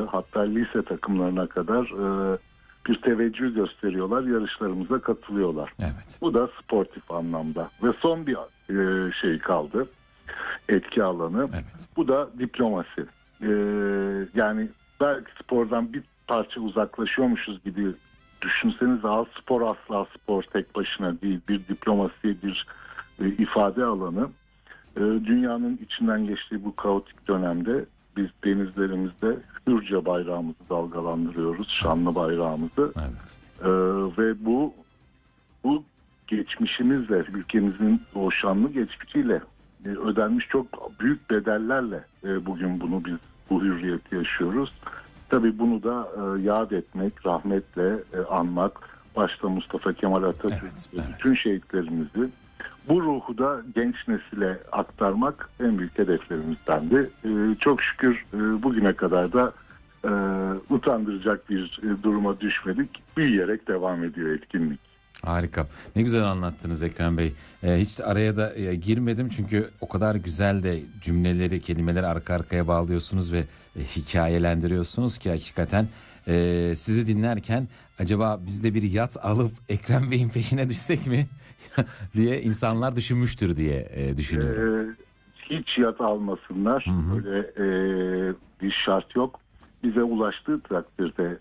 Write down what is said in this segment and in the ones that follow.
hatta lise takımlarına kadar bir teveccüh gösteriyorlar, yarışlarımıza katılıyorlar. Evet. Bu da sportif anlamda. Ve son bir şey kaldı, etki alanı. Evet. Bu da diplomasi. Yani belki spordan bir parça uzaklaşıyormuşuz gibi düşünseniz, spor asla spor tek başına değil, bir diplomasi, bir ifade alanı. Dünyanın içinden geçtiği bu kaotik dönemde biz denizlerimizde hürce bayrağımızı dalgalandırıyoruz, şanlı bayrağımızı. Evet. Ve bu geçmişimizle, ülkemizin o şanlı geçmişiyle ödenmiş çok büyük bedellerle bugün biz bu hürriyeti yaşıyoruz. Tabii bunu da yad etmek, rahmetle anmak, başta Mustafa Kemal Atatürk, evet. bütün şehitlerimizi, bu ruhu da genç nesile aktarmak en büyük hedeflerimizdendi. Çok şükür bugüne kadar da utandıracak bir duruma düşmedik. Büyüyerek devam ediyor etkinlik. Harika. Ne güzel anlattınız Ekrem Bey. Hiç de araya da girmedim çünkü o kadar güzel de cümleleri, kelimeleri arka arkaya bağlıyorsunuz ve hikayelendiriyorsunuz ki hakikaten sizi dinlerken acaba biz de bir yat alıp Ekrem Bey'in peşine düşsek mi diye insanlar düşünmüştür diye düşünüyorum. Hiç yat almasınlar. Böyle bir şart yok. Bize ulaştığı takdirde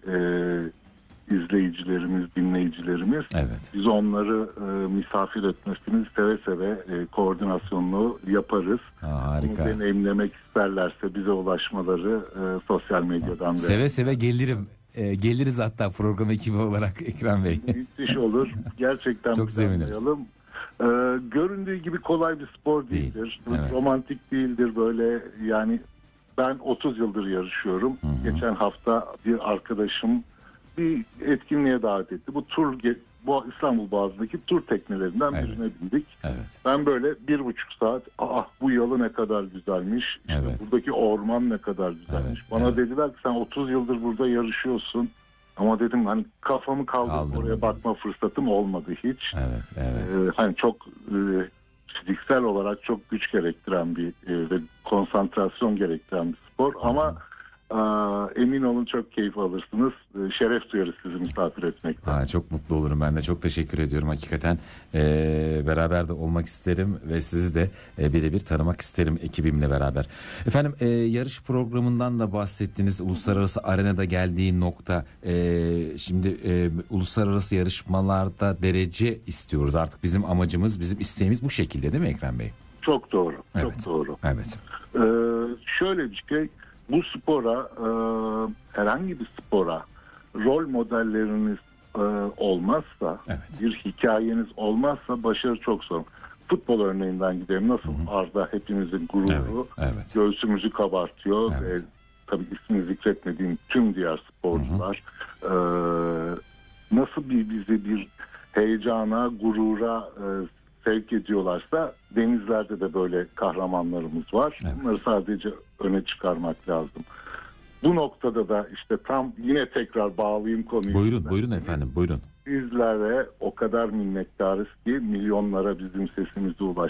izleyicilerimiz, dinleyicilerimiz, Evet. biz onları misafir etmesini seve seve koordinasyonunu yaparız. Harika. Bunu deneyimlemek isterlerse bize ulaşmaları sosyal medyadan. Seve seve gelirim. Geliriz hatta program ekibi olarak Ekrem Bey. Müthiş olur. Gerçekten çok seviniriz. Göründüğü gibi kolay bir spor değildir. Evet. Romantik değildir böyle. Yani ben 30 yıldır yarışıyorum. Geçen hafta bir arkadaşım bir etkinliğe davet etti. Bu İstanbul Boğazı'ndaki tur teknelerinden birine bindik. Evet. Ben böyle 1,5 saat bu yalı ne kadar güzelmiş. İşte buradaki orman ne kadar güzelmiş. Bana dediler ki sen 30 yıldır burada yarışıyorsun. Ama dedim hani kafamı kaldırıp oraya bakma fırsatım olmadı hiç. Evet. Hani çok fiziksel olarak çok güç gerektiren ve konsantrasyon gerektiren bir spor. Ama emin olun çok keyif alırsınız. Şeref duyarız sizi misafir etmekten. Çok mutlu olurum, ben de çok teşekkür ediyorum hakikaten. Beraber de olmak isterim ve sizi de birebir tanımak isterim ekibimle beraber. Efendim yarış programından da bahsettiniz. Uluslararası arenada geldiği nokta. Şimdi uluslararası yarışmalarda derece istiyoruz. Artık bizim amacımız, bizim isteğimiz bu şekilde değil mi Ekrem Bey? Çok doğru. Evet. Çok doğru. Evet. Şöyle bir şey. Bu spora, herhangi bir spora rol modelleriniz olmazsa, bir hikayeniz olmazsa başarı çok zor. Futbol örneğinden gidelim. Nasıl Arda hepimizin gururu, göğsümüzü kabartıyor ve tabii ismini zikretmediğim tüm diğer sporcular nasıl bizi bir heyecana, gurura sevk ediyorlarsa denizlerde de böyle kahramanlarımız var. Bunları sadece öne çıkarmak lazım. Bu noktada da işte tam yine tekrar bağlayayım konuyu. Buyurun efendim, buyurun. Bizlere o kadar minnettarız ki milyonlara bizim sesimizi